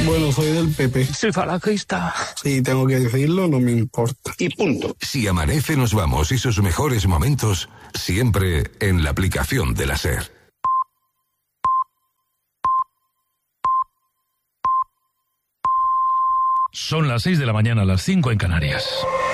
Bueno, soy del PP. Soy falangista. Sí, tengo que decirlo, no me importa. Y punto. Si amanece, nos vamos y sus mejores momentos siempre en la aplicación de la SER. Son las 6 de la mañana, las 5 en Canarias.